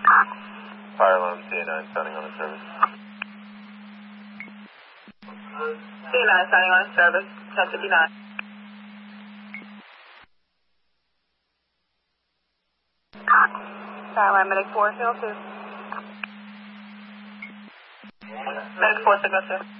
Fire alarm CA9 starting on the service. CA9 starting on service, 1059. Fire alarm, medic 4, signal 2. Medic 4, signal 2.